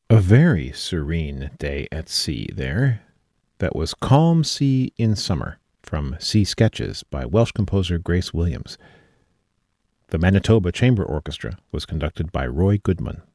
A very serene day at sea there. That was Calm Sea in Summer from Sea Sketches by Welsh composer Grace Williams. The Manitoba Chamber Orchestra was conducted by Roy Goodman.